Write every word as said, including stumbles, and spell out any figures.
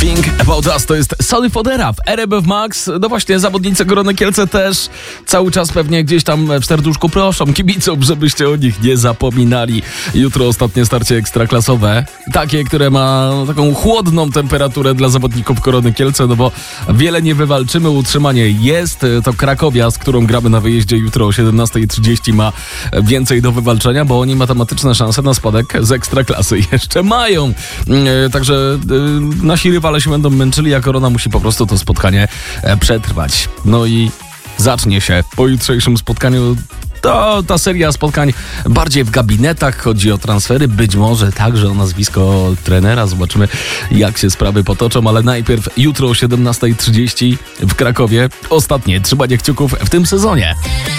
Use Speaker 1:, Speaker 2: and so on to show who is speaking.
Speaker 1: Think About Us to jest Sonny Fodera w R M F Max. No właśnie, zawodnicy Korony Kielce też cały czas pewnie gdzieś tam w serduszku proszą kibiców, żebyście o nich nie zapominali. Jutro ostatnie starcie ekstraklasowe. Takie, które ma taką chłodną temperaturę dla zawodników Korony Kielce, no bo wiele nie wywalczymy, utrzymanie jest. To Krakowia, z którą gramy na wyjeździe jutro o siedemnasta trzydzieści, ma więcej do wywalczenia, bo oni matematyczne szanse na spadek z ekstraklasy jeszcze mają. Także nasi rywale się będą męczyli, a Korona musi po prostu to spotkanie przetrwać. No i zacznie się po jutrzejszym spotkaniu to ta seria spotkań bardziej w gabinetach. Chodzi o transfery, być może także o nazwisko trenera. Zobaczymy, jak się sprawy potoczą, ale najpierw jutro o siedemnasta trzydzieści w Krakowie ostatnie trzymanie kciuków w tym sezonie.